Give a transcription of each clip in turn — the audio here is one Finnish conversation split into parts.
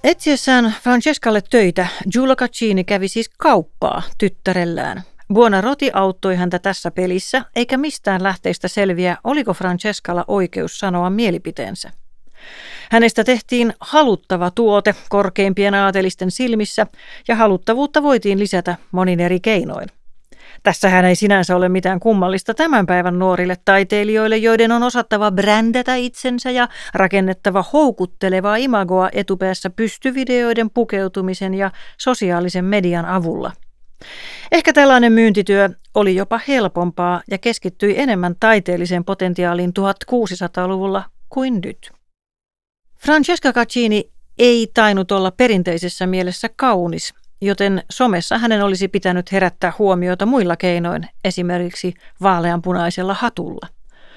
Etsiessään Francescalle töitä, Giulio Caccini kävi siis kauppaa tyttärellään. Buonarroti auttoi häntä tässä pelissä, eikä mistään lähteistä selviä, oliko Francescalla oikeus sanoa mielipiteensä. Hänestä tehtiin haluttava tuote korkeimpien aatelisten silmissä, ja haluttavuutta voitiin lisätä monin eri keinoin. Tässähän ei sinänsä ole mitään kummallista tämän päivän nuorille taiteilijoille, joiden on osattava brändätä itsensä ja rakennettava houkuttelevaa imagoa etupäässä pystyvideoiden, pukeutumisen ja sosiaalisen median avulla. Ehkä tällainen myyntityö oli jopa helpompaa ja keskittyi enemmän taiteelliseen potentiaaliin 1600-luvulla kuin nyt. Francesca Caccini ei tainnut olla perinteisessä mielessä kaunis, joten somessa hänen olisi pitänyt herättää huomiota muilla keinoin, esimerkiksi vaaleanpunaisella hatulla.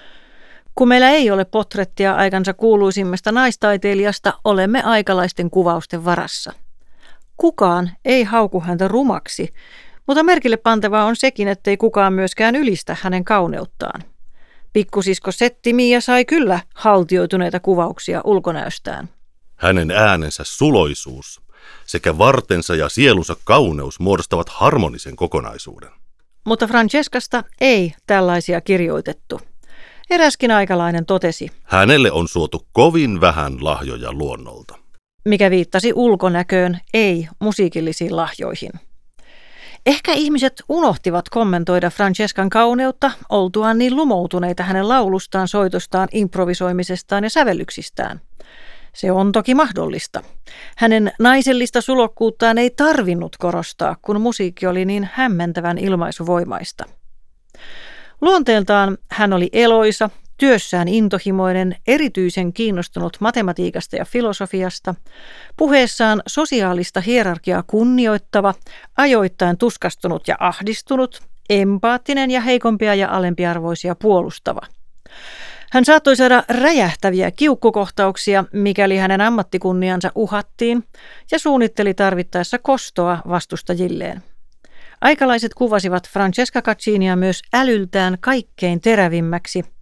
Kun meillä ei ole portrettia aikansa kuuluisimmasta naistaiteilijasta, olemme aikalaisten kuvausten varassa. Kukaan ei hauku häntä rumaksi, mutta merkille pantavaa on sekin, ettei kukaan myöskään ylistä hänen kauneuttaan. Pikkusisko Setti-Mia sai kyllä haltioituneita kuvauksia ulkonäöstään. Hänen äänensä suloisuus sekä vartensa ja sielunsa kauneus muodostavat harmonisen kokonaisuuden. Mutta Francescasta ei tällaisia kirjoitettu. Eräskin aikalainen totesi, hänelle on suotu kovin vähän lahjoja luonnolta. Mikä viittasi ulkonäköön, ei musiikillisiin lahjoihin. Ehkä ihmiset unohtivat kommentoida Francescan kauneutta oltuaan niin lumoutuneita hänen laulustaan, soitostaan, improvisoimisestaan ja sävellyksistään. Se on toki mahdollista. Hänen naisellista sulokkuuttaan ei tarvinnut korostaa, kun musiikki oli niin hämmentävän ilmaisuvoimaista. Luonteeltaan hän oli eloisa, työssään intohimoinen, erityisen kiinnostunut matematiikasta ja filosofiasta, puheessaan sosiaalista hierarkiaa kunnioittava, ajoittain tuskastunut ja ahdistunut, empaattinen ja heikompia ja alempiarvoisia puolustava. Hän saattoi saada räjähtäviä kiukkukohtauksia, mikäli hänen ammattikunniansa uhattiin, ja suunnitteli tarvittaessa kostoa vastustajilleen. Aikalaiset kuvasivat Francesca Caccinia myös älyltään kaikkein terävimmäksi